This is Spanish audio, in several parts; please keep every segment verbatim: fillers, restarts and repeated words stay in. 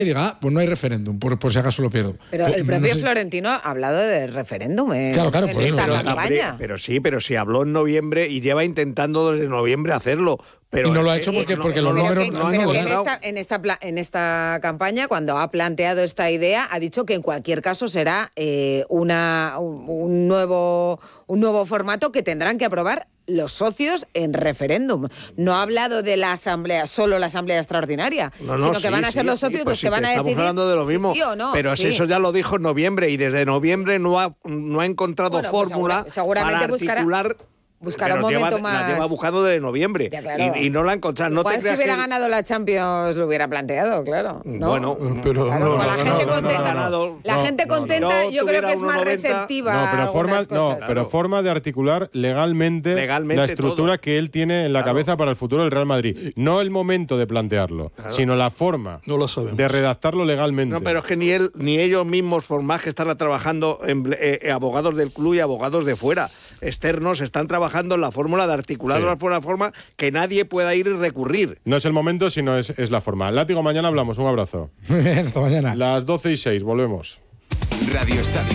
y diga, ah, pues no hay referéndum, por, por si acaso lo pierdo. Pero pues, el propio no sé. Florentino ha hablado de referéndum en, claro, claro, en por esta eso, campaña. Pero sí, pero sí habló en noviembre y lleva intentando desde noviembre hacerlo. Pero y no lo ha es hecho que porque, no, porque no, los no, números que, no, no han pero no, que en, logrado. esta, en, esta, pla- en esta campaña, cuando ha planteado esta idea, ha dicho que en cualquier caso será eh, una, un, un, nuevo, un nuevo formato que tendrán que aprobar los socios en referéndum. No ha hablado de la asamblea, solo la asamblea extraordinaria, No, no, sino sí, que van a ser sí, los socios sí, pues los sí, que van a estamos decidir hablando de lo si mismo, sí o no. pero sí. eso ya lo dijo en noviembre y desde noviembre no ha, no ha encontrado Bueno, pues fórmula segura- seguramente para articular... buscará- buscará pero un momento lleva, más... La lleva buscando desde noviembre Ya, claro. y, y no la ha encontrado. No Igual te si creas hubiera que... ganado la Champions lo hubiera planteado, claro. ¿no? Bueno, pero Claro, no, con la no, gente no, no, contenta. no, no, La no, gente no, no. contenta, no. yo creo que es más uno noventa. receptiva. No, pero a forma, algunas no, cosas. pero forma de articular legalmente, Legalmente la estructura todo. que él tiene en la Claro. cabeza para el futuro del Real Madrid. No el momento de plantearlo, Claro. sino la forma No lo sabemos. de redactarlo legalmente. No, pero es que ni él ni ellos mismos, por más que están trabajando, en, eh, eh, abogados del club y abogados de fuera, externos, están trabajando en la fórmula de articular Sí. de una forma que nadie pueda ir y recurrir. No es el momento, sino es, es la forma. Látigo, mañana hablamos. Un abrazo. Muy bien, hasta mañana. Las doce y seis, volvemos. Radio Estadio.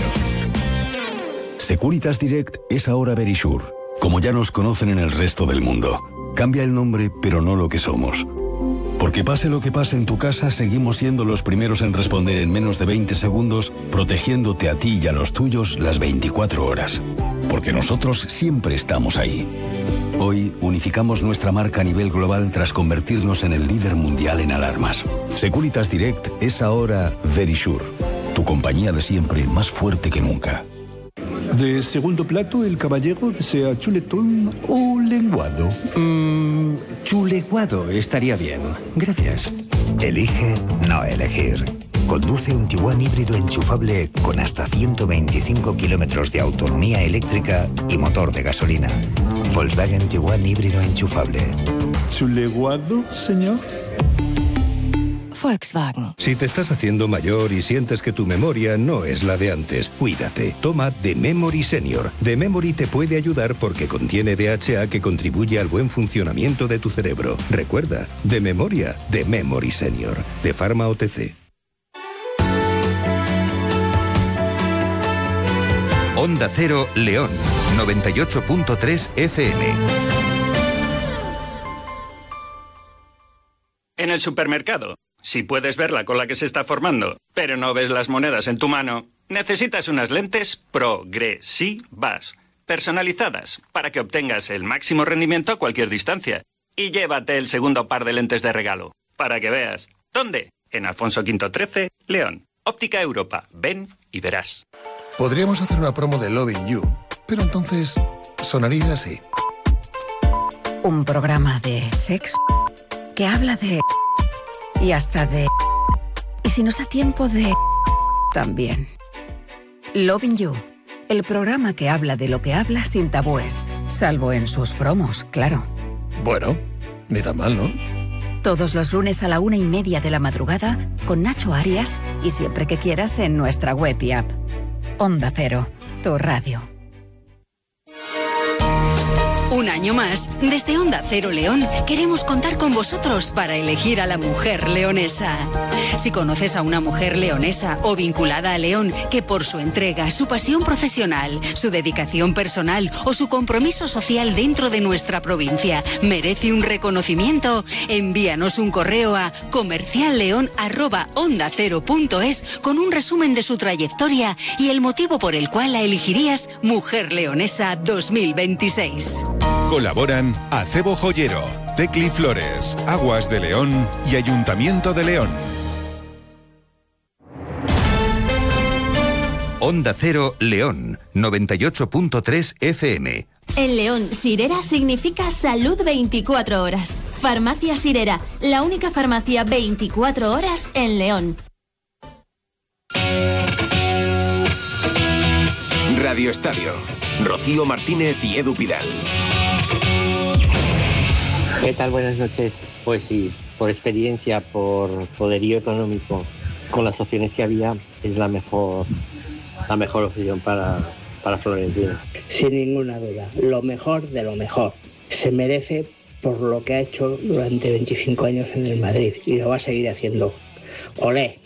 Securitas Direct es ahora Verisure, como ya nos conocen en el resto del mundo. Cambia el nombre, pero no lo que somos. Porque pase lo que pase en tu casa, seguimos siendo los primeros en responder en menos de veinte segundos, protegiéndote a ti y a los tuyos las veinticuatro horas. Porque nosotros siempre estamos ahí. Hoy unificamos nuestra marca a nivel global tras convertirnos en el líder mundial en alarmas. Securitas Direct es ahora Verisure, tu compañía de siempre más fuerte que nunca. De segundo plato, el caballero desea chuletón o lenguado. Mmm, chuleguado estaría bien. Gracias. Elige no elegir. Conduce un Tiguan híbrido enchufable con hasta ciento veinticinco kilómetros de autonomía eléctrica y motor de gasolina. Volkswagen Tiguan híbrido enchufable. ¿Chuleguado, señor? Volkswagen. Si te estás haciendo mayor y sientes que tu memoria no es la de antes, cuídate. Toma The Memory Senior. The Memory te puede ayudar porque contiene D H A que contribuye al buen funcionamiento de tu cerebro. Recuerda, de memoria, The Memory Senior. De Pharma O T C. Onda Cero León, noventa y ocho punto tres F M. En el supermercado, si puedes ver la cola que se está formando, pero no ves las monedas en tu mano, necesitas unas lentes progresivas, personalizadas, para que obtengas el máximo rendimiento a cualquier distancia. Y llévate el segundo par de lentes de regalo, para que veas. ¿Dónde? En Alfonso Quinto trece, León. Óptica Europa. Ven y verás. Podríamos hacer una promo de Loving You, pero entonces sonaría así. Un programa de sexo que habla de... y hasta de... y si nos da tiempo de... también. Loving You, el programa que habla de lo que habla sin tabúes, salvo en sus promos, claro. Bueno, ni tan mal, ¿no? Todos los lunes a la una y media de la madrugada con Nacho Arias y siempre que quieras en nuestra web y app. Onda Cero, tu radio. Un año más, desde Onda Cero León, queremos contar con vosotros para elegir a la mujer leonesa. Si conoces a una mujer leonesa o vinculada a León que por su entrega, su pasión profesional, su dedicación personal o su compromiso social dentro de nuestra provincia merece un reconocimiento, envíanos un correo a comercialleon arroba onda cero punto es con un resumen de su trayectoria y el motivo por el cual la elegirías Mujer Leonesa dos mil veintiséis. Colaboran Acebo Joyero, Tecli Flores, Aguas de León y Ayuntamiento de León. Onda Cero León, noventa y ocho punto tres F M. En León, Sirera significa salud veinticuatro horas. Farmacia Sirera, la única farmacia veinticuatro horas en León. Radio Estadio. Rocío Martínez y Edu Pidal. ¿Qué tal? Buenas noches. Pues sí, por experiencia, por poderío económico, con las opciones que había, es la mejor, la mejor opción para, para Florentino. Sin ninguna duda, lo mejor de lo mejor. Se merece por lo que ha hecho durante veinticinco años en el Madrid y lo va a seguir haciendo. Olé.